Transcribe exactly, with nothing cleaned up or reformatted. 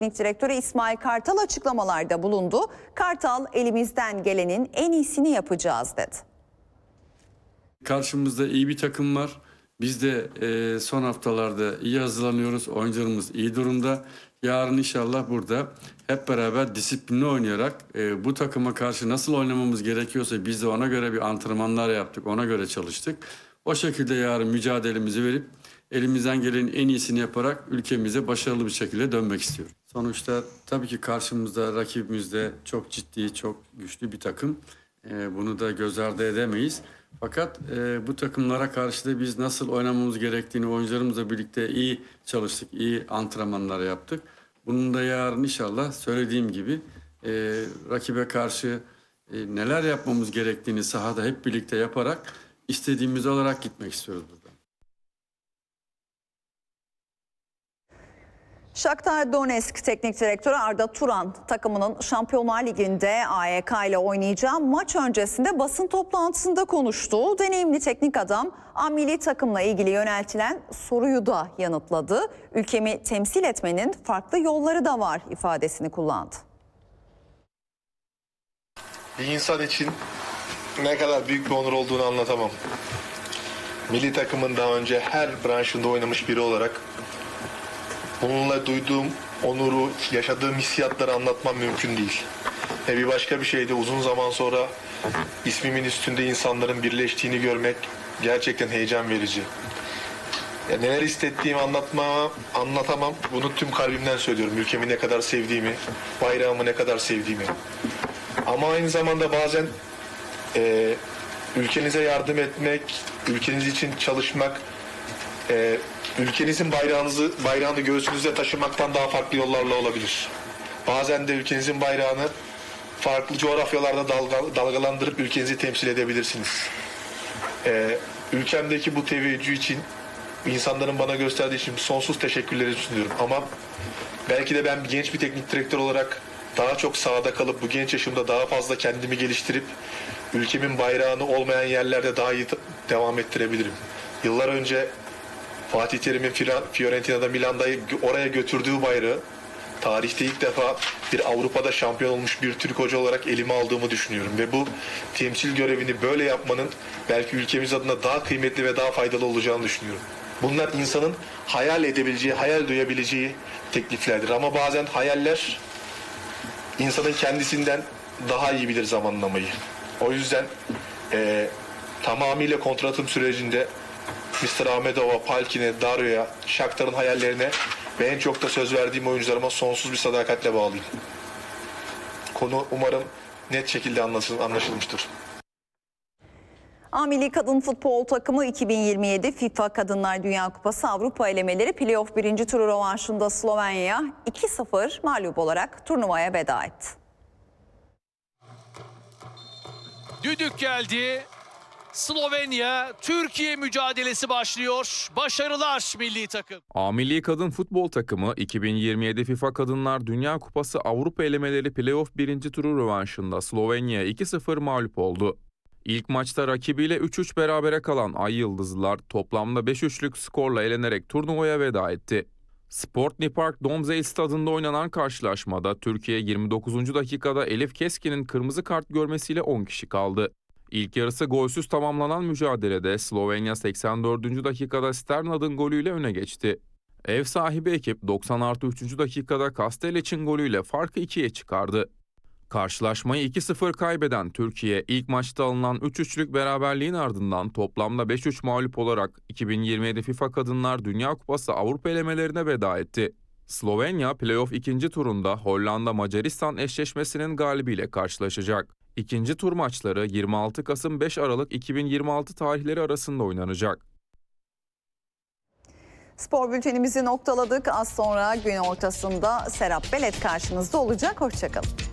Teknik direktörü İsmail Kartal açıklamalarda bulundu. Kartal, elimizden gelenin en iyisini yapacağız dedi. Karşımızda iyi bir takım var. Biz de e, son haftalarda iyi hazırlanıyoruz. Oyuncularımız iyi durumda. Yarın inşallah burada hep beraber disiplinli oynayarak e, bu takıma karşı nasıl oynamamız gerekiyorsa biz de ona göre bir antrenmanlar yaptık. Ona göre çalıştık. O şekilde yarın mücadelemizi verip elimizden gelenin en iyisini yaparak ülkemize başarılı bir şekilde dönmek istiyoruz. Sonuçta tabii ki karşımızda rakibimiz de çok ciddi, çok güçlü bir takım. E, bunu da göz ardı edemeyiz. Fakat e, bu takımlara karşı da biz nasıl oynamamız gerektiğini oyuncularımızla birlikte iyi çalıştık, iyi antrenmanlar yaptık. Bunun da yarın inşallah söylediğim gibi e, rakibe karşı e, neler yapmamız gerektiğini sahada hep birlikte yaparak istediğimiz olarak gitmek istiyoruz burada. Shakhtar Donetsk Teknik Direktörü Arda Turan takımının Şampiyonlar Ligi'nde A Y K ile oynayacağı maç öncesinde basın toplantısında konuştu. Deneyimli teknik adam A milli takımla ilgili yöneltilen soruyu da yanıtladı. Ülkemi temsil etmenin farklı yolları da var ifadesini kullandı. Bir insan için ne kadar büyük bir onur olduğunu anlatamam. Milli takımın daha önce her branşında oynamış biri olarak bununla duyduğum onuru, yaşadığım hissiyatları anlatmam mümkün değil. Ve bir başka bir şey de uzun zaman sonra ismimin üstünde insanların birleştiğini görmek gerçekten heyecan verici. Ya neler hissettiğimi anlatmama, anlatamam. Bunu tüm kalbimden söylüyorum. Ülkemi ne kadar sevdiğimi, bayrağımı ne kadar sevdiğimi. Ama aynı zamanda bazen e, ülkenize yardım etmek, ülkeniz için çalışmak, e, ülkenizin bayrağınızı bayrağını göğsünüzde taşımaktan daha farklı yollarla olabilir. Bazen de ülkenizin bayrağını farklı coğrafyalarda dalga, dalgalandırıp ülkenizi temsil edebilirsiniz. Ee, ülkemdeki bu teveccüh için insanların bana gösterdiği için sonsuz teşekkürleri sunuyorum. Ama belki de ben bir genç bir teknik direktör olarak daha çok sahada kalıp bu genç yaşımda daha fazla kendimi geliştirip ülkemin bayrağını olmayan yerlerde daha iyi devam ettirebilirim. Yıllar önce Fatih Terim'in Fiorentina'da, Milan'da oraya götürdüğü bayrağı tarihte ilk defa bir Avrupa'da şampiyon olmuş bir Türk hoca olarak elime aldığımı düşünüyorum. Ve bu temsil görevini böyle yapmanın belki ülkemiz adına daha kıymetli ve daha faydalı olacağını düşünüyorum. Bunlar insanın hayal edebileceği, hayal duyabileceği tekliflerdir. Ama bazen hayaller insanın kendisinden daha iyi bilir zamanlamayı. O yüzden e, tamamıyla kontratım sürecinde mister Ahmedova, Palkin'e, Dario'ya, Shakhtar'ın hayallerine ve en çok da söz verdiğim oyuncularıma sonsuz bir sadakatle bağlıyım. Konu umarım net şekilde anlaşılmıştır. A milli kadın futbol takımı iki bin yirmi yedi FIFA Kadınlar Dünya Kupası Avrupa elemeleri playoff birinci turu rövanşında Slovenya iki sıfır mağlup olarak turnuvaya veda etti. Düdük geldi. Slovenya, Türkiye mücadelesi başlıyor. Başarılar milli takım. A milli kadın futbol takımı iki bin yirmi yedi FIFA Kadınlar Dünya Kupası Avrupa elemeleri playoff birinci turu rövanşında Slovenya'ya iki sıfır mağlup oldu. İlk maçta rakibiyle üç üç berabere kalan Ay Yıldızlılar toplamda beş üçlük skorla elenerek turnuvaya veda etti. Sportny Park Domzey stadında oynanan karşılaşmada Türkiye yirmi dokuzuncu dakikada Elif Keskin'in kırmızı kart görmesiyle on kişi kaldı. İlk yarısı golsüz tamamlanan mücadelede Slovenya seksen dördüncü dakikada Sternad'ın golüyle öne geçti. Ev sahibi ekip doksan artı üçüncü dakikada Kastelic'in golüyle farkı ikiye çıkardı. Karşılaşmayı iki sıfır kaybeden Türkiye ilk maçta alınan üç üçlük beraberliğin ardından toplamda beş üç mağlup olarak iki bin yirmi yedi FIFA Kadınlar Dünya Kupası Avrupa elemelerine veda etti. Slovenya playoff ikinci turunda Hollanda-Macaristan eşleşmesinin galibiyle karşılaşacak. İkinci tur maçları yirmi altı Kasım beş Aralık iki bin yirmi altı tarihleri arasında oynanacak. Spor bültenimizi noktaladık. Az sonra gün ortasında Serap Belet karşınızda olacak. Hoşçakalın.